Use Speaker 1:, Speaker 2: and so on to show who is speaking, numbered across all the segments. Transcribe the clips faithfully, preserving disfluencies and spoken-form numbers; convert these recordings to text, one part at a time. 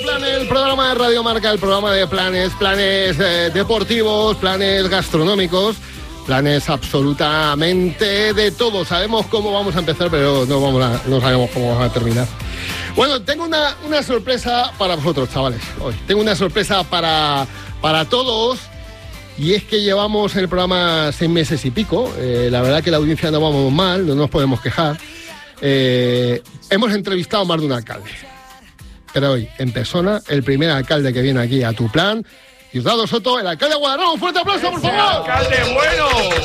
Speaker 1: Plan, el programa de Radio Marca, el programa de planes, planes eh, deportivos, planes gastronómicos, planes absolutamente de todo. Sabemos cómo vamos a empezar, pero no, vamos a, no sabemos cómo vamos a terminar. Bueno, tengo una, una sorpresa para vosotros, chavales. Hoy tengo una sorpresa para, para todos. Y es que llevamos en el programa seis meses y pico. Eh, la verdad que la audiencia no vamos mal, no nos podemos quejar. Eh, hemos entrevistado a más de un alcalde. Pero hoy, en persona, el primer alcalde que viene aquí a Tu Plan, Diosdado Soto, el alcalde de Guadarrama. ¡Un fuerte aplauso, por favor!
Speaker 2: ¡Alcalde bueno!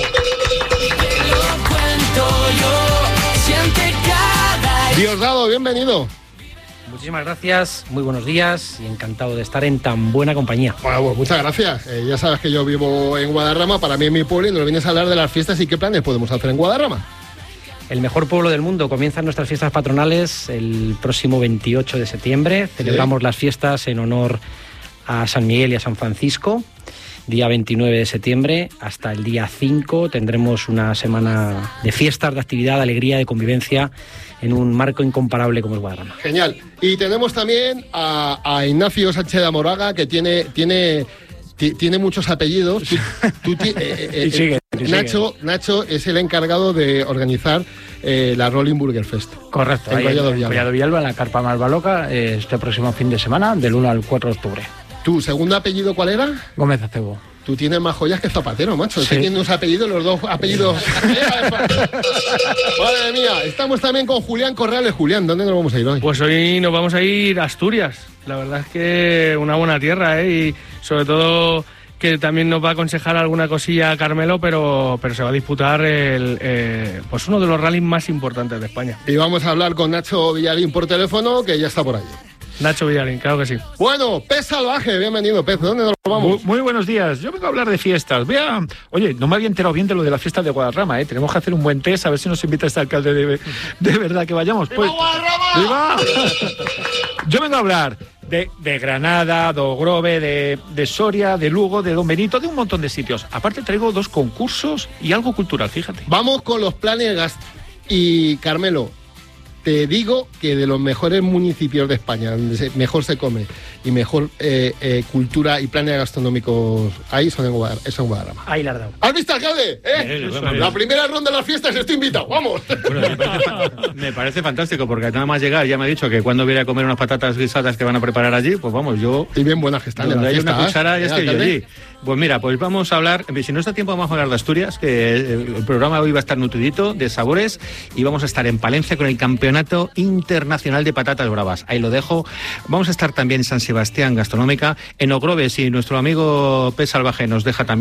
Speaker 1: Diosdado, bienvenido.
Speaker 3: Muchísimas gracias, muy buenos días y encantado de estar en tan buena compañía.
Speaker 1: Bueno, pues muchas gracias. Eh, ya sabes que yo vivo en Guadarrama, para mí es mi pueblo, y nos vienes a hablar de las fiestas y qué planes podemos hacer en Guadarrama.
Speaker 3: El mejor pueblo del mundo. Comienzan nuestras fiestas patronales el próximo veintiocho de septiembre. Celebramos sí. las fiestas en honor a San Miguel y a San Francisco. Día veintinueve de septiembre hasta el día cinco tendremos una semana de fiestas, de actividad, de alegría, de convivencia en un marco incomparable como es Guadarrama.
Speaker 1: Genial. Y tenemos también a, a Ignacio Sánchez de Amoraga, que tiene, tiene, tiene muchos apellidos. Tú, tú, eh, eh,
Speaker 3: y sigue, y
Speaker 1: Nacho,
Speaker 3: sigue.
Speaker 1: Nacho es el encargado de organizar eh, la Rolling Burger Fest.
Speaker 4: Correcto,
Speaker 1: en
Speaker 4: ahí
Speaker 1: Collado
Speaker 4: en
Speaker 1: Villalba.
Speaker 4: Collado Villalba, en la Carpa Malvaloca, eh, este próximo fin de semana, del uno al cuatro de octubre.
Speaker 1: ¿Tu segundo apellido cuál era?
Speaker 4: Gómez Acebo.
Speaker 1: Tú tienes más joyas que Zapatero, macho.
Speaker 4: Sí.
Speaker 1: Sí. Tienes unos apellidos, los dos apellidos. Madre mía, estamos también con Julián Corrales. Julián, ¿dónde nos vamos a ir hoy?
Speaker 2: Pues hoy nos vamos a ir a Asturias. La verdad es que una buena tierra, ¿eh? Y sobre todo que también nos va a aconsejar alguna cosilla Carmelo, pero, pero se va a disputar el, eh, pues uno de los rallies más importantes de España.
Speaker 1: Y vamos a hablar con Nacho Villarín por teléfono, que ya está por allí.
Speaker 2: Nacho Villarín, claro que sí.
Speaker 1: Bueno, Pez Salvaje, bienvenido, Pez. ¿Dónde nos vamos?
Speaker 5: Muy, muy buenos días. Yo vengo a hablar de fiestas. Voy a... Oye, no me había enterado bien de lo de las fiestas de Guadarrama, ¿eh? Tenemos que hacer un buen test, a ver si nos invita este alcalde de, de verdad que vayamos. Pues...
Speaker 1: ¡Viva Guadarrama!
Speaker 5: ¡Viva! Yo vengo a hablar de, de Granada, de Ogrove, de, de Soria, de Lugo, de Don Benito, de un montón de sitios. Aparte traigo dos concursos y algo cultural, fíjate.
Speaker 1: Vamos con los planes gast... Y, Carmelo, te digo que de los mejores municipios de España, donde se, mejor se come y mejor eh, eh, cultura y planes gastronómicos hay, son en, Guadar, es en Guadarrama.
Speaker 3: Ahí la has dado.
Speaker 1: ¿Has visto, alcalde? ¿Eh?
Speaker 6: Eso,
Speaker 1: La primera ronda de las fiestas estoy invitado, ¡vamos!
Speaker 6: Bueno, me, parece, me parece fantástico, porque nada más llegar ya me ha dicho que cuando viene a comer unas patatas guisadas que van a preparar allí, pues vamos, yo...
Speaker 1: Y bien buenas que están.
Speaker 6: Donde hay una cuchara, ya
Speaker 1: ¿eh,
Speaker 6: estoy yo allí. Pues mira, pues vamos a hablar, si no está tiempo vamos a hablar de Asturias, que el programa hoy va a estar nutridito de sabores, y vamos a estar en Palencia con el Campeonato Internacional de Patatas Bravas. Ahí lo dejo. Vamos a estar también en San Sebastián Gastronómica, en Ogrove, si nuestro amigo Pez Salvaje nos deja también